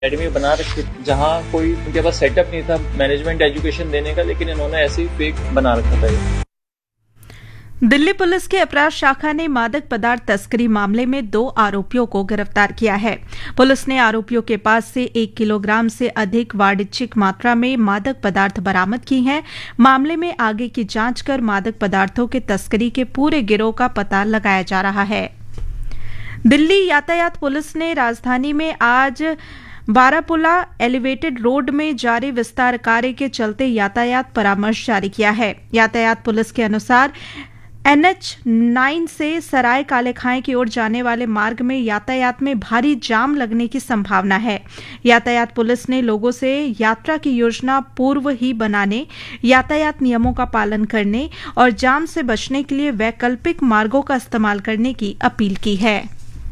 Academy बना रखी जहाँ कोई उनके पास सेटअप नहीं था मैनेजमेंट एजुकेशन देने का, लेकिन इन्होंने ऐसे ही फेक बना रखा था ये। दिल्ली पुलिस की अपराध शाखा ने मादक पदार्थ तस्करी मामले में 2 आरोपियों को गिरफ्तार किया है। पुलिस ने आरोपियों के पास से 1 किलोग्राम से अधिक वाणिज्यिक मात्रा में मादक पदार्थ बरामद की हैं। मामले में आगे की जांच कर मादक पदार्थों के तस्करी के पूरे गिरोह का पता लगाया जा रहा है। दिल्ली यातायात पुलिस ने राजधानी में आज बारापुला एलिवेटेड रोड में जारी विस्तार कार्य के चलते यातायात परामर्श जारी किया है। यातायात पुलिस के अनुसार NH9 से सराय काले खां की ओर जाने वाले मार्ग में यातायात में भारी जाम लगने की संभावना है। यातायात पुलिस ने लोगों से यात्रा की योजना पूर्व ही बनाने, यातायात नियमों का पालन करने और जाम से बचने के लिए वैकल्पिक मार्गों का इस्तेमाल करने की अपील की है।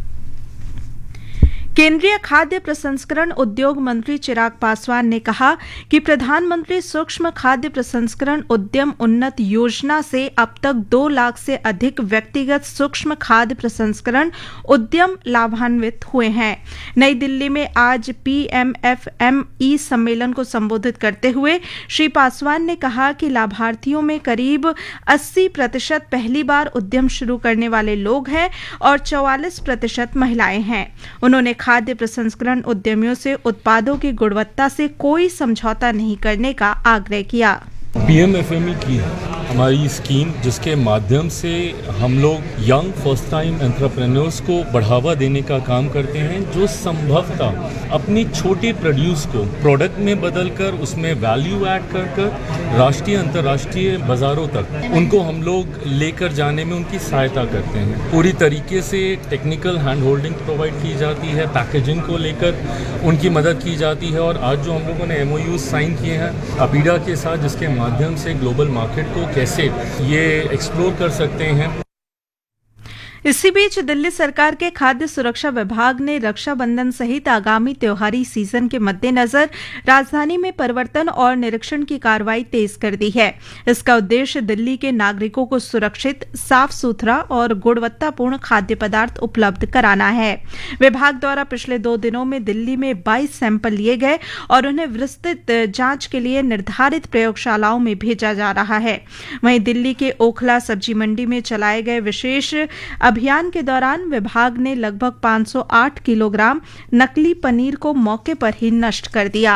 केंद्रीय खाद्य प्रसंस्करण उद्योग मंत्री चिराग पासवान ने कहा कि प्रधानमंत्री सूक्ष्म खाद्य प्रसंस्करण उद्यम उन्नत योजना से अब तक 2 लाख से अधिक व्यक्तिगत सूक्ष्म खाद्य प्रसंस्करण उद्यम लाभान्वित हुए हैं। नई दिल्ली में आज PMFME सम्मेलन को संबोधित करते हुए श्री पासवान ने कहा कि लाभार्थियों में करीब 80% पहली बार उद्यम शुरू करने वाले लोग हैं और 44% महिलाएं हैं। उन्होंने खाद्य प्रसंस्करण उद्यमियों से उत्पादों की गुणवत्ता से कोई समझौता नहीं करने का आग्रह किया। PMFME की हमारी स्कीम जिसके माध्यम से हम लोग यंग फर्स्ट टाइम एंटरप्रेन्योर्स को बढ़ावा देने का काम करते हैं, जो संभवतः अपनी छोटे प्रोड्यूस को प्रोडक्ट में बदलकर उसमें वैल्यू ऐड कर कर राष्ट्रीय अंतर्राष्ट्रीय बाजारों तक उनको हम लोग लेकर जाने में उनकी सहायता करते हैं। पूरी तरीके से टेक्निकल हैंड होल्डिंग प्रोवाइड की जाती है, पैकेजिंग को लेकर उनकी मदद की जाती है। और आज जो हम लोगों ने MOU साइन किए हैं अपीडा के साथ, जिसके माध्यम से ग्लोबल मार्केट को कैसे ये एक्सप्लोर कर सकते हैं। इसी बीच दिल्ली सरकार के खाद्य सुरक्षा विभाग ने रक्षाबंधन सहित आगामी त्योहारी सीजन के मद्देनजर राजधानी में परिवर्तन और निरीक्षण की कार्रवाई तेज कर दी है। इसका उद्देश्य दिल्ली के नागरिकों को सुरक्षित, साफ सुथरा और गुणवत्तापूर्ण खाद्य पदार्थ उपलब्ध कराना है। विभाग द्वारा पिछले 2 दिनों में दिल्ली में 22 सैंपल लिए गए और उन्हें विस्तृत जांच के लिए निर्धारित प्रयोगशालाओं में भेजा जा रहा है। वहीं दिल्ली के ओखला सब्जी मंडी में चलाए गए विशेष अभियान के दौरान विभाग ने लगभग 508 किलोग्राम नकली पनीर को मौके पर ही नष्ट कर दिया।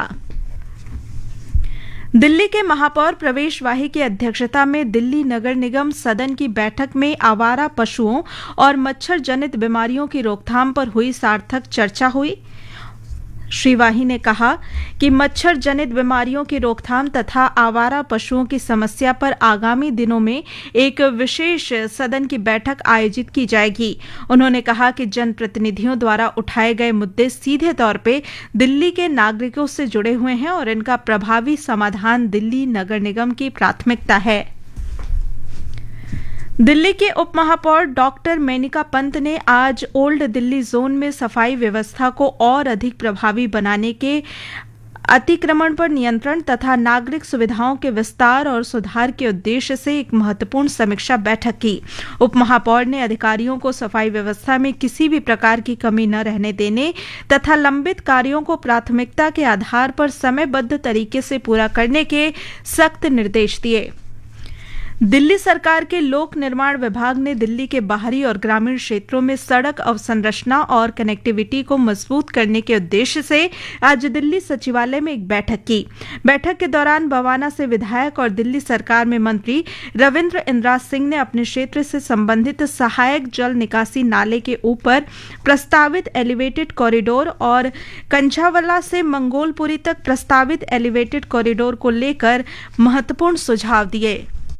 दिल्ली के महापौर प्रवेश वाही की अध्यक्षता में दिल्ली नगर निगम सदन की बैठक में आवारा पशुओं और मच्छर जनित बीमारियों की रोकथाम पर हुई सार्थक चर्चा हुई। श्री वाही ने कहा कि मच्छर जनित बीमारियों की रोकथाम तथा आवारा पशुओं की समस्या पर आगामी दिनों में एक विशेष सदन की बैठक आयोजित की जाएगी। उन्होंने कहा कि जनप्रतिनिधियों द्वारा उठाए गए मुद्दे सीधे तौर पे दिल्ली के नागरिकों से जुड़े हुए हैं और इनका प्रभावी समाधान दिल्ली नगर निगम की प्राथमिकता है। दिल्ली के उप महापौर डॉक्टर मेनिका पंत ने आज ओल्ड दिल्ली जोन में सफाई व्यवस्था को और अधिक प्रभावी बनाने के, अतिक्रमण पर नियंत्रण तथा नागरिक सुविधाओं के विस्तार और सुधार के उद्देश्य से एक महत्वपूर्ण समीक्षा बैठक की। उप महापौर ने अधिकारियों को सफाई व्यवस्था में किसी भी प्रकार की कमी न रहने देने तथा लंबित कार्यों को प्राथमिकता के आधार पर समयबद्ध तरीके से पूरा करने के सख्त निर्देश दिए। दिल्ली सरकार के लोक निर्माण विभाग ने दिल्ली के बाहरी और ग्रामीण क्षेत्रों में सड़क अवसंरचना और कनेक्टिविटी को मजबूत करने के उद्देश्य से आज दिल्ली सचिवालय में एक बैठक की। बैठक के दौरान बवाना से विधायक और दिल्ली सरकार में मंत्री रविंद्र इंद्राज सिंह ने अपने क्षेत्र से संबंधित सहायक जल निकासी नाले के ऊपर प्रस्तावित एलिवेटेड कॉरिडोर और कंझावला से मंगोलपुरी तक प्रस्तावित एलिवेटेड कॉरिडोर को लेकर महत्वपूर्ण सुझाव दिए।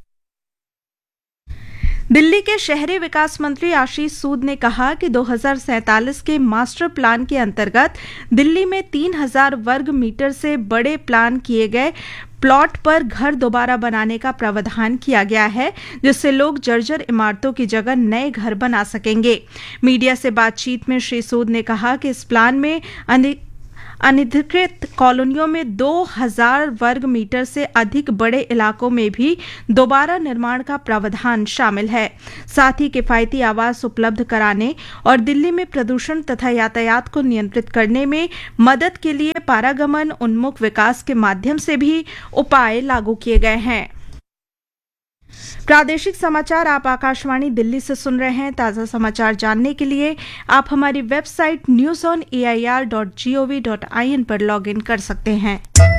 दिल्ली के शहरी विकास मंत्री आशीष सूद ने कहा कि 2047 के मास्टर प्लान के अंतर्गत दिल्ली में 3000 वर्ग मीटर से बड़े प्लान किए गए प्लॉट पर घर दोबारा बनाने का प्रावधान किया गया है, जिससे लोग जर्जर इमारतों की जगह नए घर बना सकेंगे। मीडिया से बातचीत में श्री सूद ने कहा कि इस प्लान में अनधिकृत कॉलोनियों में 2000 वर्ग मीटर से अधिक बड़े इलाकों में भी दोबारा निर्माण का प्रावधान शामिल है। साथ ही किफायती आवास उपलब्ध कराने और दिल्ली में प्रदूषण तथा यातायात को नियंत्रित करने में मदद के लिए पारागमन उन्मुख विकास के माध्यम से भी उपाय लागू किए गए हैं। प्रादेशिक समाचार आप आकाशवाणी दिल्ली से सुन रहे हैं। ताज़ा समाचार जानने के लिए आप हमारी वेबसाइट newsonair.gov.in पर लॉगिन कर सकते हैं।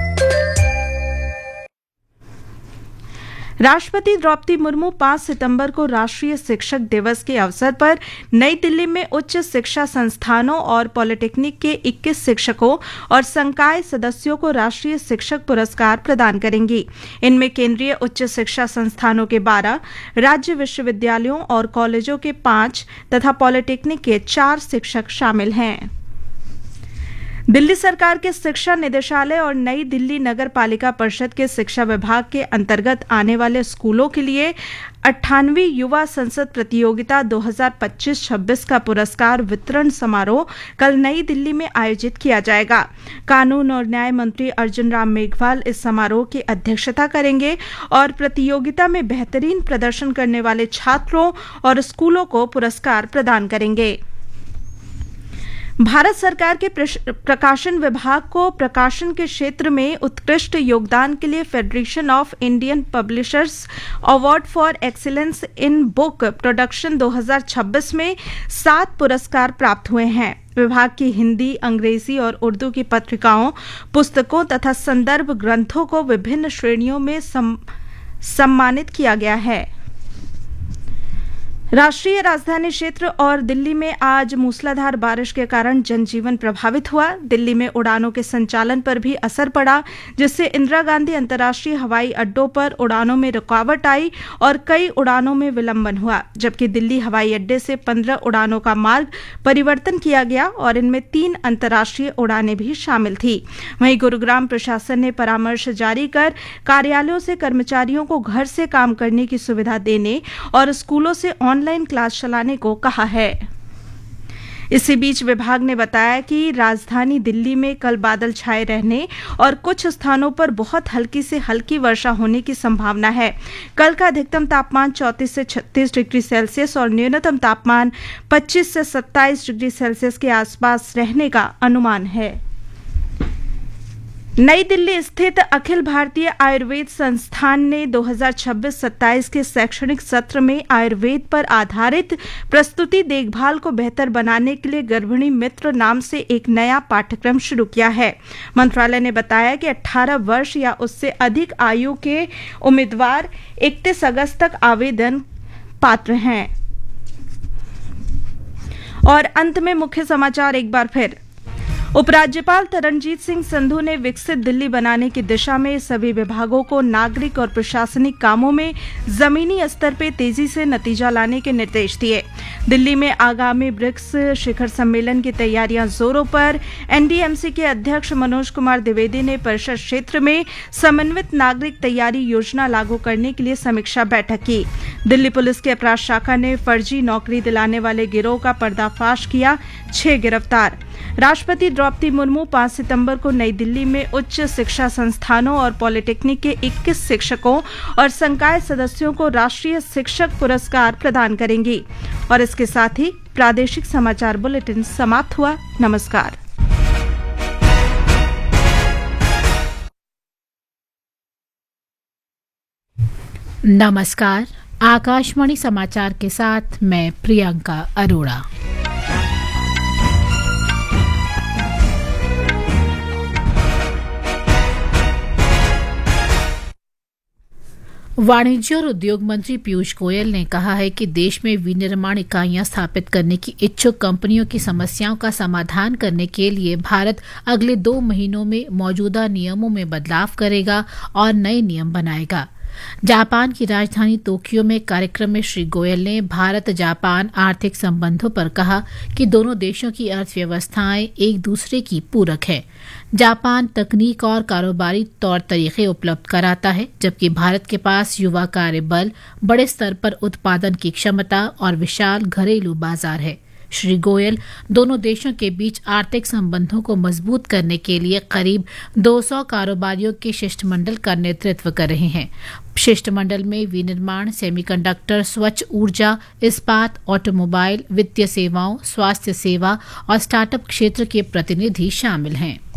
राष्ट्रपति द्रौपदी मुर्मू 5 सितंबर को राष्ट्रीय शिक्षक दिवस के अवसर पर नई दिल्ली में उच्च शिक्षा संस्थानों और पॉलिटेक्निक के 21 शिक्षकों और संकाय सदस्यों को राष्ट्रीय शिक्षक पुरस्कार प्रदान करेंगी। इनमें केंद्रीय उच्च शिक्षा संस्थानों के 12, राज्य विश्वविद्यालयों और कॉलेजों के 5 तथा पॉलिटेक्निक के 4 शिक्षक शामिल हैं। दिल्ली सरकार के शिक्षा निदेशालय और नई दिल्ली नगर पालिका परिषद के शिक्षा विभाग के अंतर्गत आने वाले स्कूलों के लिए 98वीं युवा संसद प्रतियोगिता 2025-26 का पुरस्कार वितरण समारोह कल नई दिल्ली में आयोजित किया जाएगा। कानून और न्याय मंत्री अर्जुन राम मेघवाल इस समारोह की अध्यक्षता करेंगे और प्रतियोगिता में बेहतरीन प्रदर्शन करने वाले छात्रों और स्कूलों को पुरस्कार प्रदान करेंगे। भारत सरकार के प्रकाशन विभाग को प्रकाशन के क्षेत्र में उत्कृष्ट योगदान के लिए federation of Indian publishers award for excellence in book production 2026 में 7 पुरस्कार प्राप्त हुए हैं। विभाग की हिंदी, अंग्रेजी और उर्दू की पत्रिकाओं, पुस्तकों तथा संदर्भ ग्रंथों को विभिन्न श्रेणियों में सम्मानित किया गया है। राष्ट्रीय राजधानी क्षेत्र और दिल्ली में आज मूसलाधार बारिश के कारण जनजीवन प्रभावित हुआ। दिल्ली में उड़ानों के संचालन पर भी असर पड़ा, जिससे इंदिरा गांधी अंतर्राष्ट्रीय हवाई अड्डों पर उड़ानों में रुकावट आई और कई उड़ानों में विलंबन हुआ, जबकि दिल्ली हवाई अड्डे से 15 उड़ानों का मार्ग परिवर्तन किया गया और इनमें 3 अंतर्राष्ट्रीय उड़ानें भी शामिल थी। वहीं गुरुग्राम प्रशासन ने परामर्श जारी कर कार्यालयों से कर्मचारियों को घर से काम करने की सुविधा देने और स्कूलों से ऑनलाइन क्लास चलाने को कहा है। इसी बीच विभाग ने बताया कि राजधानी दिल्ली में कल बादल छाए रहने और कुछ स्थानों पर बहुत हल्की से हल्की वर्षा होने की संभावना है। कल का अधिकतम तापमान 34 से 36 डिग्री सेल्सियस और न्यूनतम तापमान 25 से 27 डिग्री सेल्सियस के आसपास रहने का अनुमान है। नई दिल्ली स्थित अखिल भारतीय आयुर्वेद संस्थान ने 2026-27 के शैक्षणिक सत्र में आयुर्वेद पर आधारित प्रस्तुति देखभाल को बेहतर बनाने के लिए गर्भिणी मित्र नाम से एक नया पाठ्यक्रम शुरू किया है। मंत्रालय ने बताया कि 18 वर्ष या उससे अधिक आयु के उम्मीदवार 31 अगस्त तक आवेदन पात्र हैं। और अंत में मुख्य समाचार एक बार फिर। उपराज्यपाल तरणजीत सिंह संधू ने विकसित दिल्ली बनाने की दिशा में सभी विभागों को नागरिक और प्रशासनिक कामों में जमीनी स्तर पर तेजी से नतीजा लाने के निर्देश दिए। दिल्ली में आगामी ब्रिक्स शिखर सम्मेलन की तैयारियां जोरों पर। एनडीएमसी के अध्यक्ष मनोज कुमार द्विवेदी ने परिषद क्षेत्र में समन्वित नागरिक तैयारी योजना लागू करने के लिए समीक्षा बैठक की। दिल्ली पुलिस के अपराध शाखा ने फर्जी नौकरी दिलाने वाले गिरोह का पर्दाफाश किया, 6 गिरफ्तार। राष्ट्रपति द्रौपदी मुर्मू 5 सितंबर को नई दिल्ली में उच्च शिक्षा संस्थानों और पॉलिटेक्निक के 21 शिक्षकों और संकाय सदस्यों को राष्ट्रीय शिक्षक पुरस्कार प्रदान करेंगी। और इसके साथ ही प्रादेशिक समाचार बुलेटिन समाप्त हुआ। नमस्कार। नमस्कार। आकाशवाणी समाचार के साथ मैं प्रियंका अरोड़ा। वाणिज्य और उद्योग मंत्री पीयूष गोयल ने कहा है कि देश में विनिर्माण इकाइयां स्थापित करने की इच्छुक कंपनियों की समस्याओं का समाधान करने के लिए भारत अगले 2 महीनों में मौजूदा नियमों में बदलाव करेगा और नए नियम बनाएगा। जापान की राजधानी टोक्यो में कार्यक्रम में श्री गोयल ने भारत जापान आर्थिक संबंधों पर कहा कि दोनों देशों की अर्थव्यवस्थाएं एक दूसरे की पूरक है। जापान तकनीक और कारोबारी तौर तरीके उपलब्ध कराता है, जबकि भारत के पास युवा कार्य बल, बड़े स्तर पर उत्पादन की क्षमता और विशाल घरेलू बाजार है। श्री गोयल दोनों देशों के बीच आर्थिक संबंधों को मजबूत करने के लिए करीब 200 कारोबारियों के शिष्टमंडल का नेतृत्व कर रहे हैं। शिष्टमंडल में विनिर्माण, सेमीकंडक्टर, स्वच्छ ऊर्जा, इस्पात, ऑटोमोबाइल, वित्तीय सेवाओं, स्वास्थ्य सेवा और स्टार्टअप क्षेत्र के प्रतिनिधि शामिल हैं।